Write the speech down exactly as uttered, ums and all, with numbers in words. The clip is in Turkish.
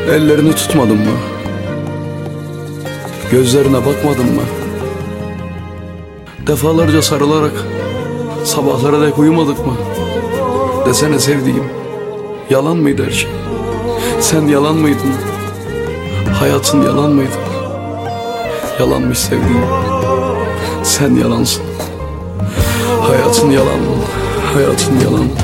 Ellerini tutmadın mı? Gözlerine bakmadın mı? Defalarca sarılarak sabahlara dek uyumadık mı? Desene sevdiğim, yalan mıydı her şey? Sen yalan mıydın? Hayatın yalan mıydı? Yalanmış sevdiğim. Sen yalansın. Hayatın yalan mı? Hayatın yalan mı?